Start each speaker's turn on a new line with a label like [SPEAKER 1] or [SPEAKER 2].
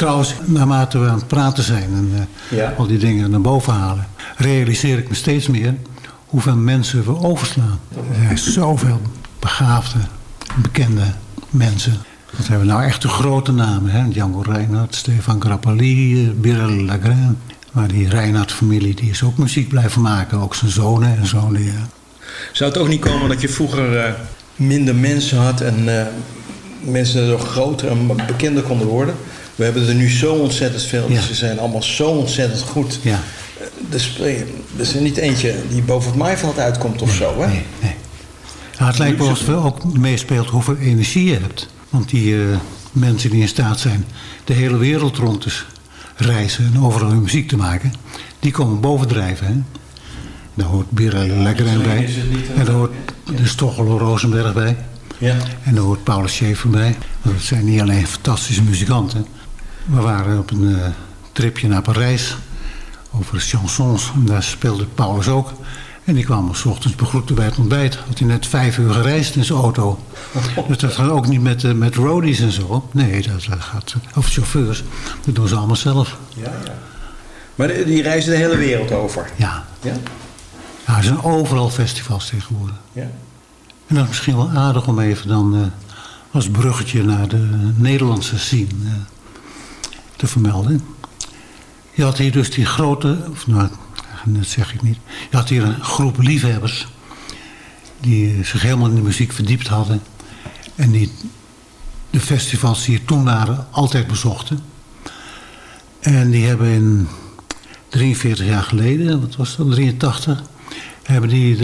[SPEAKER 1] Trouwens, naarmate we aan het praten zijn en al die dingen naar boven halen, realiseer ik me steeds meer hoeveel mensen we overslaan. Er zijn zoveel begaafde, bekende mensen. Wat hebben we nou echt de grote namen, hè? Django Reinhardt, Stefan Grappelli, Birel Lagrène. Maar die Reinhardt-familie die is ook muziek blijven maken, ook zijn zonen en zo.
[SPEAKER 2] Zou het ook niet komen dat je vroeger minder mensen had en mensen er groter en bekender konden worden? We hebben er nu zo ontzettend veel, dus ze zijn allemaal zo ontzettend goed. Ja. Er is er niet eentje die boven het maaiveld uitkomt of zo, hè?
[SPEAKER 1] Nee. Nou, het lijkt wel alsof we ook meespeelt hoeveel energie je hebt. Want die mensen die in staat zijn de hele wereld rond te reizen en overal hun muziek te maken, die komen bovendrijven. Hè? Daar hoort Birel Lagrène bij. En daar hoort de Stochelo Rosenberg bij. Ja. En daar hoort Paulus Schaeffer bij. Want het zijn niet alleen fantastische muzikanten. We waren op een tripje naar Parijs over chansons. En daar speelde Paulus ook. En die kwam 's ochtends begroeten bij het ontbijt. Had hij net 5 uur gereisd in zijn auto. Dus dat gaat ook niet met roadies en zo. Nee, dat gaat over chauffeurs. Dat doen ze allemaal zelf.
[SPEAKER 2] Ja. Maar die reizen de hele wereld over?
[SPEAKER 1] Ja. Er zijn overal festivals tegenwoordig. Ja. En dat is misschien wel aardig om even dan als bruggetje naar de Nederlandse scene te vermelden. Je had hier dus die grote, dat zeg ik niet. Je had hier een groep liefhebbers die zich helemaal in de muziek verdiept hadden. En die de festivals die er toen waren altijd bezochten. En die hebben in 43 jaar geleden, wat was dat, 83, hebben die